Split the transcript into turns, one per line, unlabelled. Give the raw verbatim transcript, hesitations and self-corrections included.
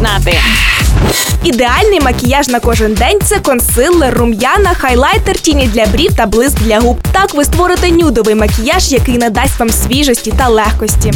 починати.
Ідеальний макіяж на кожен день – це консилер, рум'яна, хайлайтер, тіні для брів та блиск для губ. Так ви створите нюдовий макіяж, який надасть вам свіжості та легкості.